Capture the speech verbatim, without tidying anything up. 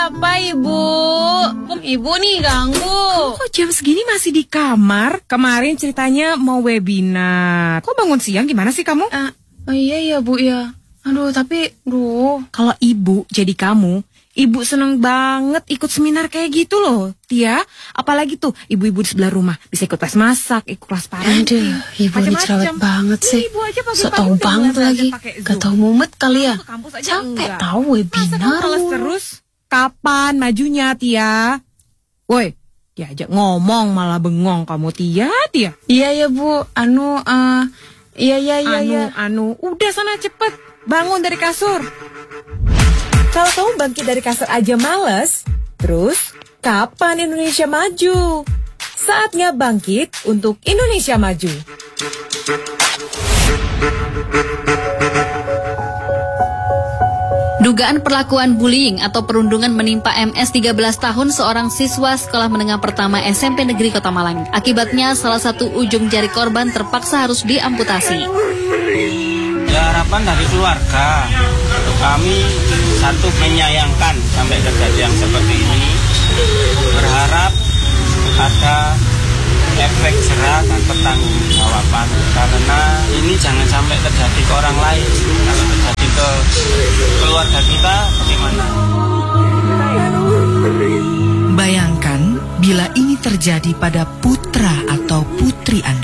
apa, Ibu? Ibu nih ganggu. Kok jam segini masih di kamar? Kemarin ceritanya mau webinar. Kok bangun siang, gimana sih kamu? Uh, oh iya ya Bu ya. Aduh tapi, duh. Kalau ibu jadi kamu, ibu seneng banget ikut seminar kayak gitu loh, Tia. Apalagi tuh ibu-ibu di sebelah rumah bisa ikut kelas masak, ikut kelas parenting. Aduh, ibu ini cerewet banget sih. So tau banget lagi. Gak tau mumet kali ya. Capek tahu webinar. Males terus. Kapan majunya, Tia? Woi, diajak ngomong malah bengong kamu, Tia, Tia. Iya ya Bu, anu, uh, iya iya iya. Anu, ya. anu, udah sana cepet, bangun dari kasur. Kalau kamu bangkit dari kasur aja males, terus kapan Indonesia maju? Saatnya bangkit untuk Indonesia maju. Dugaan perlakuan bullying atau perundungan menimpa M S tiga belas tahun seorang siswa sekolah menengah pertama S M P Negeri Kota Malang. Akibatnya salah satu ujung jari korban terpaksa harus diamputasi. Ya, harapan dari keluarga, kami satu menyayangkan sampai kejadian seperti ini, berharap ada efek jerah dan pertanggungjawaban, karena ini jangan sampai terjadi ke orang lain. Kalau terjadi ke keluarga kita, bagaimana? Bayangkan bila ini terjadi pada putra atau putri Anda.